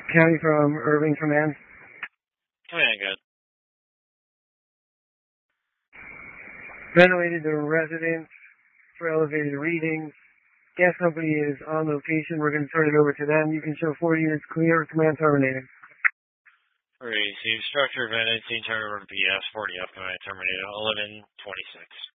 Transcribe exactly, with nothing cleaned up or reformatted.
County from Irving Command. Command, good. Ventilated to residents for elevated readings. Gas company is on location. We're going to turn it over to them. You can show four units clear. Command terminated. Receive structure vented. Team turn over to B S. forty up. Command terminated. eleven twenty-six.